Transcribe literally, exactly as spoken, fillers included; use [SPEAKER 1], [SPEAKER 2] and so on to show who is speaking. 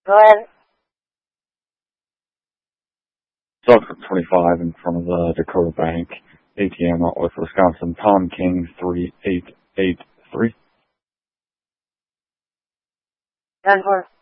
[SPEAKER 1] Go ahead.
[SPEAKER 2] Sucker twenty-five in front of the Dakota Bank A T M out with Wisconsin. Tom King three eight eight three.
[SPEAKER 1] ten four.